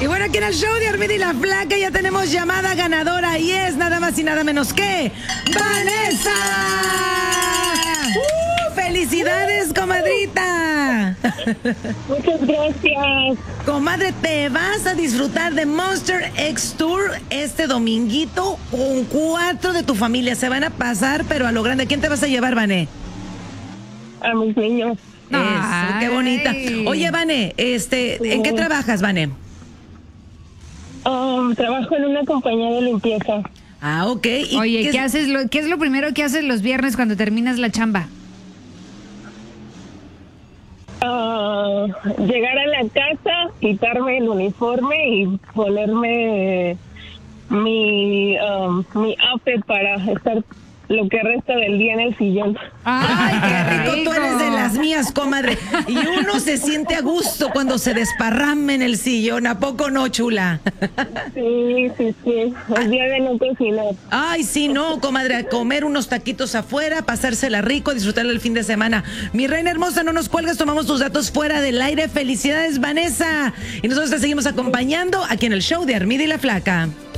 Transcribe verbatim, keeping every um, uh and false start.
Y bueno, aquí en el show de Armida y la Flaca ya tenemos llamada ganadora y es nada más y nada menos que ¡Vanessa! ¡Uh! ¡Felicidades, comadrita! Muchas gracias. Comadre, te vas a disfrutar de Monster X Tour este dominguito con cuatro de tu familia. Se van a pasar, pero a lo grande. ¿Quién te vas a llevar, Vané? A mis niños. Eso, qué bonita. Oye, Vané, este, ¿en qué trabajas, Vané? Um, trabajo en una compañía de limpieza. Ah, ok. ¿Y Oye, qué ¿qué, es- haces lo, ¿qué es lo primero que haces los viernes cuando terminas la chamba? Ah, llegar a la casa, quitarme el uniforme y ponerme mi, um, mi outfit para estar lo que resta del día en el sillón. Ay, qué rico, tú eres de las mías, comadre. Y uno se siente a gusto cuando se desparrama en el sillón, ¿a poco no, chula? Sí, sí, sí. El día de no cocinar. Ay, sí, no, comadre, a comer unos taquitos afuera, pasársela rico, disfrutar el fin de semana. Mi reina hermosa, no nos cuelgues, tomamos tus datos fuera del aire. Felicidades, Vanessa. Y nosotros te seguimos acompañando aquí en el show de Armida y la Flaca.